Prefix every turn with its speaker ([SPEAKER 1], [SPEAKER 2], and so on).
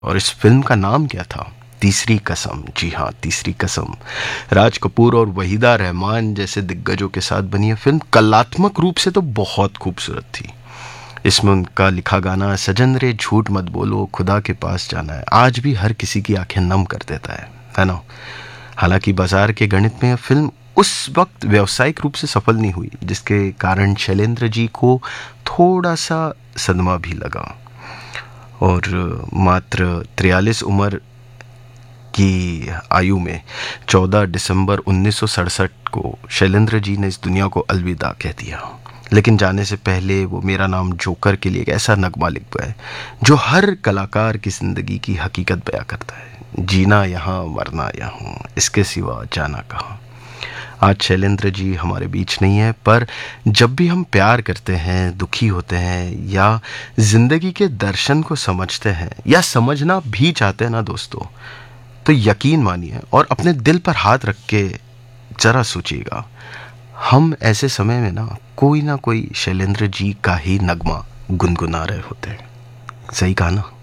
[SPEAKER 1] और इस फिल्म का नाम क्या था? तीसरी कसम। जी हाँ, तीसरी कसम। राज कपूर और वहीदा रहमान जैसे दिग्गजों के साथ बनी यह फिल्म कलात्मक रूप से तो बहुत खूबसूरत थी। इसमें उनका लिखा गाना सजन रे झूठ मत बोलो खुदा के पास जाना है आज भी हर किसी की आंखें नम कर देता है ना। हालांकि बाजार के गणित में यह फिल्म उस वक्त व्यावसायिक रूप से सफल नहीं हुई, जिसके कारण शैलेंद्र जी को थोड़ा सा सदमा भी लगा। और मात्र 43 उम्र की आयु में 14 दिसंबर 1967 को शैलेंद्र जी ने इस दुनिया को अलविदा कह दिया। लेकिन जाने से पहले वो मेरा नाम जोकर के लिए एक ऐसा नगमा लिख पाए जो हर कलाकार की जिंदगी की हकीकत बयां करता है। जीना यहाँ मरना यहाँ, इसके सिवा जाना कहाँ। आज शैलेंद्र जी हमारे बीच नहीं है, पर जब भी हम प्यार करते हैं, दुखी होते हैं या जिंदगी के दर्शन को समझते हैं या समझना भी चाहते हैं ना दोस्तों, तो यकीन मानिए और अपने दिल पर हाथ रख के जरा सोचिएगा, हम ऐसे समय में ना कोई शैलेंद्र जी का ही नगमा गुनगुना रहे होते हैं। सही कहा ना?